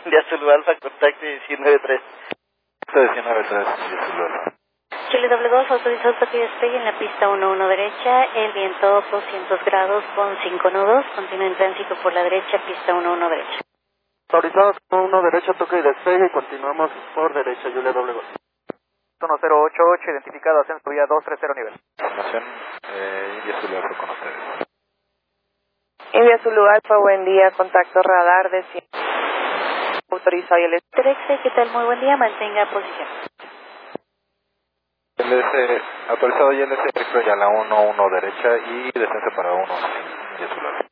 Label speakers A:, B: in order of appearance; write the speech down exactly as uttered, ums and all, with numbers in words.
A: India Zulu Alfa, contacto diecinueve tres.
B: diecinueve tres, India Zulu Alfa.
C: Chile doble dos, autorizado toque y despegue en la pista uno uno derecha, el viento doscientos grados con cinco nudos, continúa en tránsito por la derecha, pista uno uno derecha.
D: Autorizado uno derecha, toque y despegue y continuamos por derecha, Chile doble dos.
E: uno cero ocho ocho, identificado, ascenso vía dos tres cero nivel.
B: Información, eh, India Zulu Alfa con ustedes.
F: India Zulu Alfa, buen día, contacto radar de cien. Autorizado y el
C: Trexe, ¿qué tal? Muy buen día, mantenga posición.
B: L S, autorizado y L S, ya la uno uno derecha y descenso para uno, India Zulu Alfa.